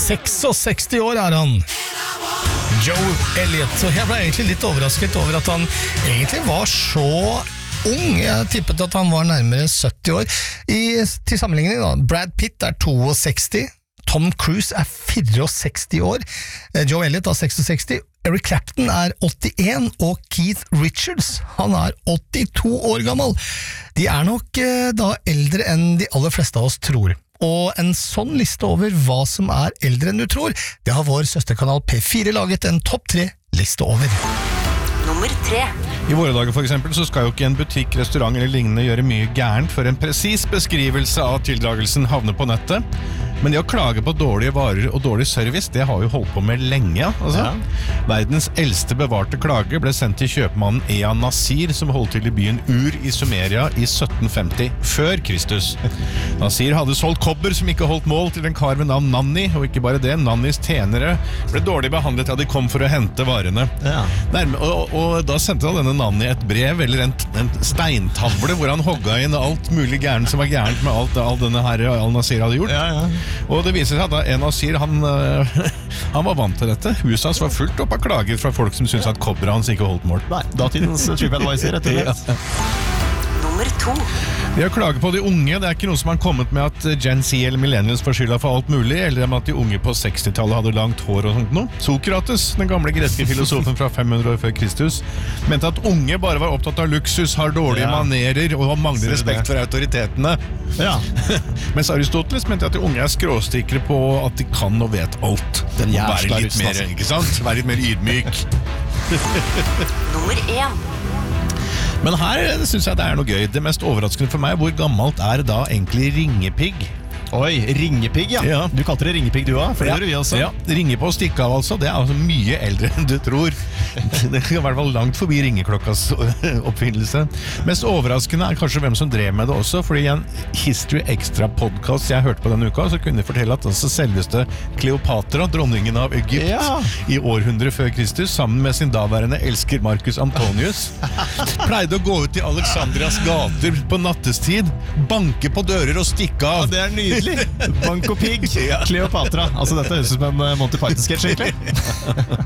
66 år han. Joe Elliott. Så jeg ble egentlig litt overrasket over at han egentlig var så ung. Jeg tippet at han var nærmere 70 år. Til sammenligning da, Brad Pitt 62, Tom Cruise 64 år, Joe Elliott 66, Eric Clapton 81, og Keith Richards, han 82 år gammel. De nok da eldre enn de aller fleste av oss tror. Og en sånn liste over hva som eldre enn du tror, det har vår søsterkanal P4 laget en topp 3 liste over. Nummer 3. I våre dager for eksempel så skal jo ikke en butikk, restaurant eller lignende gjøre mye gærent for en presis beskrivelse av tildragelsen havner på nettet. Men det å klage på dårlige varer og dårlig service, det har vi holdt på med lenge. Altså. Ja. Verdens eldste bevarte klage ble sendt til kjøpmannen Ea Nasir, som holdt til i byen Ur i Sumeria i 1750, før Kristus. Nasir hadde solgt kobber som ikke holdt mål til en kar ved navn Nanni, og ikke bare det, Nannis tjenere ble dårlig behandlet da de kom for å hente varene. Ja. Og da sendte han denne Nanni et brev, eller en steintavle, hvor han hogga inn alt mulig gærent som var gærent med alt denne her Al-Nasir hadde gjort. Ja, ja. Og det viser seg at en Nasir, han var vant til dette. Huset hans var fullt opp av klager fra folk som syntes at kobberet hans ikke holdt mål. Nei, datidens TripAdvisor, rett og slett. Nummer 2. Det å klage på de unge, det ikke noe som har kommet med at Gen Z eller Millennials får skylda for alt mulig, eller med at de unge på 60-tallet hadde langt hår og sånt noe. Sokrates, den gamle greske filosofen fra 500 år før Kristus, mente at unge bare var opptatt av luksus, har dårlige manerer og mangler respekt for autoritetene. Ja. Mens Aristoteles mente at de unge skråstikkere på at de kan og vet alt. Den må være litt mer, ikke sant? Være litt mer ydmyk. Nummer 1. Men her synes jeg det noe gøy. Det mest overraskende for meg, hvor gammelt da egentlig ringepigg? Oi, ringepigg, ja. Du kalte det ringepigg du også, for det gjør vi også. Ja, ringe på og stikke av altså, det altså mye eldre enn du tror. Det i hvert fall langt forbi ringeklokkas oppfinnelse. Mest overraskende kanskje hvem som drev med det også, fordi i en History Extra podcast jeg hørte på denne uka, så kunne jeg fortelle at altså selveste Kleopatra, dronningen av Egypt, i århundre før Kristus, sammen med sin daværende elsker Marcus Antonius, pleide å gå ut i Alexandrias gater på nattestid, banke på dører og stikke av. Ja, det nydelig. Bank og pigg, Kleopatra. Altså dette høres ut som en Monty Python-sketsj egentlig.